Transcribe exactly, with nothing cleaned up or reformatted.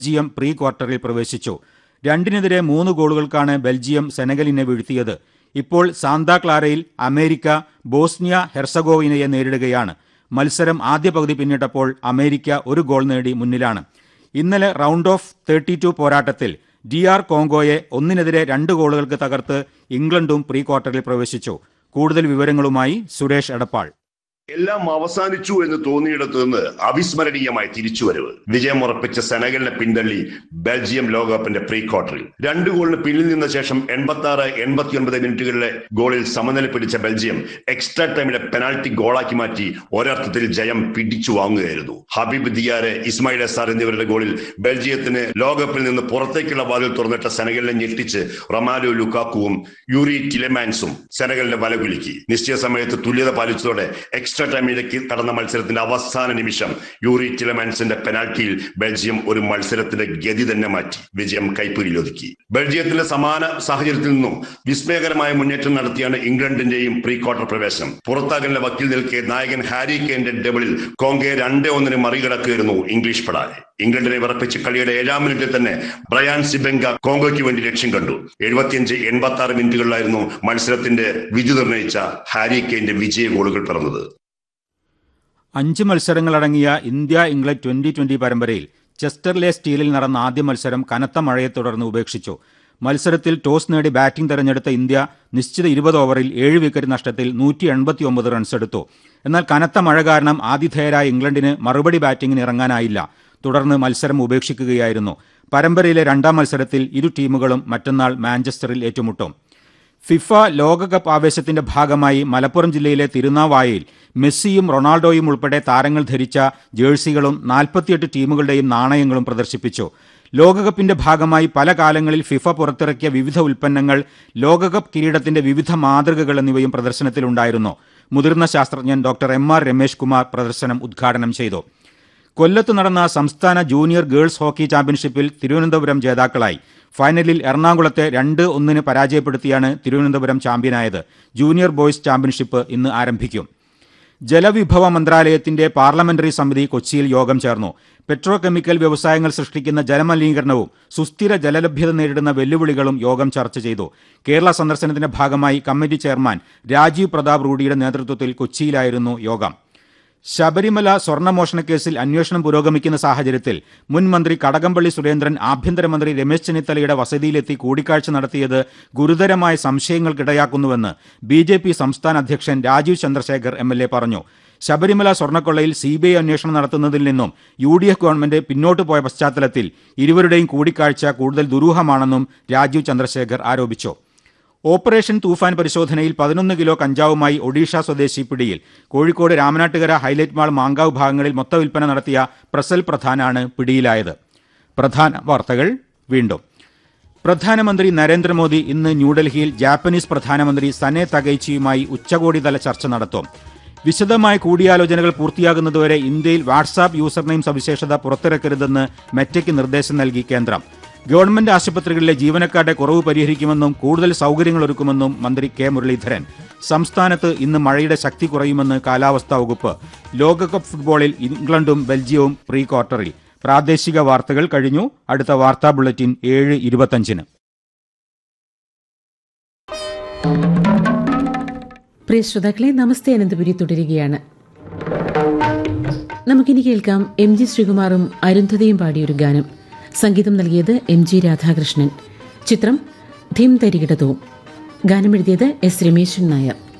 Belgium pre ക്വാർട്ടറിൽ പ്രവേശിച്ചു. രണ്ടിനെതിരെ മൂന്ന് ഗോളുകൾക്കാണ് ബെൽജിയം സെനഗലിനെ വീഴ്ത്തിയത്. ഇപ്പോൾ സാന്താ ക്ലാരയിൽ അമേരിക്ക ബോസ്നിയ ഹെർസഗോവിനയെ നേരിടുകയാണ്. മത്സരം ആദ്യ പകുതി പിന്നിട്ടപ്പോൾ അമേരിക്ക ഒരു ഗോൾ നേടി മുന്നിലാണ്. ഇന്നലെ റൗണ്ട് ഓഫ് തേർട്ടി ടു പോരാട്ടത്തിൽ ഡി ആർ കോങ്കോയെ ഒന്നിനെതിരെ രണ്ട് ഗോളുകൾക്ക് തകർത്ത് ഇംഗ്ലണ്ടും പ്രീ ക്വാർട്ടറിൽ പ്രവേശിച്ചു. കൂടുതൽ വിവരങ്ങളുമായി സുരേഷ് എടപ്പാൾ. എല്ലാം അവസാനിച്ചു എന്ന് തോന്നിയിടത്തു നിന്ന് അവിസ്മരണീയമായി തിരിച്ചുവരവ്. വിജയമുറപ്പിച്ച സെനഗലിനെ പിന്തള്ളി ബെൽജിയം ലോകകപ്പിന്റെ പ്രീ ക്വാർട്ടറിൽ രണ്ട് ഗോളിന് പിന്നിൽ നിന്ന ശേഷം എൺപത്തി ആറ് എൺപത്തി ഒൻപത് മിനിറ്റുകളിലെ ഗോളിൽ സമനില പിടിച്ച ബെൽജിയം എക്സ്ട്രാ ടൈമിലെ പെനാൽറ്റി ഗോളാക്കി മാറ്റി ഒരർത്ഥത്തിൽ ജയം പിടിച്ചു വാങ്ങുകയായിരുന്നു. ഹബീബ് ദിയാരെ, ഇസ്മായിൽ എസാർ എന്നിവരുടെ ഗോളിൽ ബെൽജിയത്തിന് ലോകകപ്പിൽ നിന്ന് പുറത്തേക്കുള്ള വാതിൽ തുറന്നിട്ട സെനഗലിനെ ഞെട്ടിച്ച് റൊമാലോ ലുക്കാക്കുവും യൂറി ടിലെമാൻസും സെനഗലിന്റെ വലകുലുക്കി. നിശ്ചയ സമയത്ത് തുല്യത പാലിച്ചതോടെ എക്സ്ട്രാ ടൈമിലേക്ക് കടന്ന മത്സരത്തിന്റെ അവസാന നിമിഷം യൂറി ടിലെമാൻസിന്റെ പെനാൽറ്റിയിൽ ബെൽജിയം ഒരു മത്സരത്തിന്റെ ഗതി തന്നെ മാറ്റി വിജയം കൈപ്പിടിയിലൊതുക്കി. ബെൽജിയത്തിന്റെ സമാന സാഹചര്യത്തിൽ നിന്നും വിസ്മയകരമായ മുന്നേറ്റം നടത്തിയാണ് ഇംഗ്ലണ്ടിന്റെയും പ്രീ ക്വാർട്ടർ പ്രവേശനം. പുറത്താകലിന്റെ വക്കിൽ നിൽക്കെ നായകൻ ഹാരി കെയ്ന്റെ ഡബിളിൽ കോങ്കയെ രണ്ടേ ഒന്നിന് മറികടക്കുകയായിരുന്നു ഇംഗ്ലീഷ് പടാരെ. ഇംഗ്ലണ്ടിനെ വിറപ്പിച്ച് കളിയുടെ ഏഴാം മിനിറ്റിൽ തന്നെ ബ്രയാൻ സിബെങ്ക കോങ്കോയ്ക്ക് വേണ്ടി ലക്ഷ്യം കണ്ടു. എഴുപത്തിയഞ്ച് എൺപത്തി ആറ് മിനിറ്റുകളിലായിരുന്നു മത്സരത്തിന്റെ വിധി നിർണയിച്ച ഹാരി കെയ്ന്റെ വിജയ ഗോളുകൾ പിറന്നത്. അഞ്ച് മത്സരങ്ങളടങ്ങിയ ഇന്ത്യ ഇംഗ്ലണ്ട് ട്വന്റി ട്വന്റി പരമ്പരയിൽ ചെസ്റ്റർലെ സ്റ്റീലിൽ നടന്ന ആദ്യ മത്സരം കനത്ത മഴയെ തുടർന്ന് ഉപേക്ഷിച്ചു. മത്സരത്തിൽ ടോസ് നേടി ബാറ്റിംഗ് തെരഞ്ഞെടുത്ത ഇന്ത്യ നിശ്ചിത ഇരുപത് ഓവറിൽ ഏഴ് വിക്കറ്റ് നഷ്ടത്തിൽ നൂറ്റി എൺപത്തി ഒമ്പത് റൺസ് എടുത്തു. എന്നാൽ കനത്ത മഴ കാരണം ആതിഥേയരായ ഇംഗ്ലണ്ടിന് മറുപടി ബാറ്റിംഗിന് ഇറങ്ങാനായില്ല. തുടർന്ന് മത്സരം ഉപേക്ഷിക്കുകയായിരുന്നു. പരമ്പരയിലെ രണ്ടാം മത്സരത്തിൽ ഇരു ടീമുകളും മറ്റന്നാൾ മാഞ്ചസ്റ്ററിൽ ഏറ്റുമുട്ടും. ഫിഫ ലോകകപ്പ് ആവേശത്തിന്റെ ഭാഗമായി മലപ്പുറം ജില്ലയിലെ തിരുനാവായയിൽ മെസ്സിയും റൊണാൾഡോയും ഉൾപ്പെടെ താരങ്ങൾ ധരിച്ച ജേഴ്സികളും നാൽപ്പത്തിയെട്ട് ടീമുകളുടെയും നാണയങ്ങളും പ്രദർശിപ്പിച്ചു. ലോകകപ്പിന്റെ ഭാഗമായി പല കാലങ്ങളിൽ ഫിഫ പുറത്തിറക്കിയ വിവിധ ഉൽപ്പന്നങ്ങൾ, ലോകകപ്പ് കിരീടത്തിന്റെ വിവിധ മാതൃകകൾ എന്നിവയും പ്രദർശനത്തിലുണ്ടായിരുന്നു. മുതിർന്ന ശാസ്ത്രജ്ഞൻ doctor M R Ramesh Kumar പ്രദർശനം ഉദ്ഘാടനം ചെയ്തു. കൊല്ലത്ത് നടന്ന സംസ്ഥാന ജൂനിയർ ഗേൾസ് ഹോക്കി ചാമ്പ്യൻഷിപ്പിൽ തിരുവനന്തപുരം ജേതാക്കളായി. ഫൈനലിൽ എറണാകുളത്തെ രണ്ട് ഒന്നിന് പരാജയപ്പെടുത്തിയാണ് തിരുവനന്തപുരം ചാമ്പ്യനായത്. ജൂനിയർ ബോയ്സ് ചാമ്പ്യൻഷിപ്പ് ഇന്ന് ആരംഭിക്കും. ജലവിഭവ മന്ത്രാലയത്തിന്റെ പാർലമെന്ററി സമിതി കൊച്ചിയിൽ യോഗം ചേർന്നു. പെട്രോ കെമിക്കൽ വ്യവസായങ്ങൾ സൃഷ്ടിക്കുന്ന ജലമലിനീകരണവും സുസ്ഥിര ജലലഭ്യത നേരിടുന്ന വെല്ലുവിളികളും യോഗം ചർച്ച ചെയ്തു. കേരള സന്ദർശനത്തിന്റെ ഭാഗമായി കമ്മിറ്റി ചെയർമാൻ രാജീവ് പ്രതാപ് റൂഡിയുടെ നേതൃത്വത്തിൽ കൊച്ചിയിലായിരുന്നു യോഗം. ശബരിമല സ്വർണ്ണമോഷണക്കേസിൽ അന്വേഷണം പുരോഗമിക്കുന്ന സാഹചര്യത്തിൽ മുൻ മന്ത്രി കടകംപള്ളി സുരേന്ദ്രൻ ആഭ്യന്തരമന്ത്രി രമേശ് ചെന്നിത്തലയുടെ വസതിയിലെത്തി കൂടിക്കാഴ്ച നടത്തിയത് ഗുരുതരമായ സംശയങ്ങൾക്കിടയാക്കുന്നുവെന്ന് ബി ജെ പി സംസ്ഥാന അധ്യക്ഷൻ Rajeev Chandrasekhar M L A പറഞ്ഞു. ശബരിമല സ്വർണ്ണക്കൊള്ളയിൽ സി ബി ഐ അന്വേഷണം നടത്തുന്നതിൽ നിന്നും യു ഡി എഫ് ഗവൺമെന്റ് പിന്നോട്ടു പോയ പശ്ചാത്തലത്തിൽ ഇരുവരുടെയും കൂടിക്കാഴ്ച കൂടുതൽ ദുരൂഹമാണെന്നും രാജീവ് ചന്ദ്രശേഖർ ആരോപിച്ചു. ഓപ്പറേഷൻ തൂഫാൻ പരിശോധനയിൽ പതിനൊന്ന് കിലോ കഞ്ചാവുമായി ഒഡീഷ സ്വദേശി പിടിയിൽ. കോഴിക്കോട് രാമനാട്ടുകര ഹൈലൈറ്റ് മാൾ മാങ്കാവ് ഭാഗങ്ങളിൽ മൊത്ത വിൽപ്പന നടത്തിയ പ്രസൽ പ്രധാനാണ് പിടിയിലായത്. പ്രധാന വാർത്തകൾ വീണ്ടും. പ്രധാനമന്ത്രി നരേന്ദ്രമോദി ഇന്ന് ന്യൂഡൽഹിയിൽ ജാപ്പനീസ് പ്രധാനമന്ത്രി സനെ തകൈച്ചിയുമായി ഉച്ചകോടിതല ചർച്ച നടത്തും. വിശദമായ കൂടിയാലോചനകൾ പൂർത്തിയാകുന്നതുവരെ ഇന്ത്യയിൽ വാട്സാപ്പ് യൂസർനെയിം സവിശേഷത പുറത്തിറക്കരുതെന്ന് മെറ്റയ്ക്ക് നിർദ്ദേശം നൽകി കേന്ദ്രം. ഗവൺമെന്റ് ആശുപത്രികളിലെ ജീവനക്കാരുടെ കുറവ് പരിഹരിക്കുമെന്നും കൂടുതൽ സൗകര്യങ്ങൾ ഒരുക്കുമെന്നും മന്ത്രി കെ മുരളീധരൻ. സംസ്ഥാനത്ത് ഇന്ന് മഴയുടെ ശക്തി കുറയുമെന്ന് കാലാവസ്ഥാ വകുപ്പ്. ലോകകപ്പ് ഫുട്ബോളിൽ ഇംഗ്ലണ്ടും ബെൽജിയവും പ്രീ ക്വാർട്ടറിൽ. പ്രാദേശിക വാർത്തകൾ കഴിഞ്ഞു. അടുത്ത വാർത്താ ബുള്ളറ്റിൻ ഏഴ് ഇരുപത്തഞ്ചിന്. പ്രിയ ശ്രോതാക്കളെ, നമസ്തേ അനന്തപുരി തുടരുകയാണ്. നമുക്കിനി കേൾക്കാം എം ജി ശ്രീകുമാറും അരുന്ധതിയും പാടിയൊരു ഗാനം. സംഗീതം നൽകിയത് എം ജി രാധാകൃഷ്ണൻ. ചിത്രം ധിം തരികിടതവും. ഗാനമെഴുതിയത് എസ് രമേശൻ നായർ.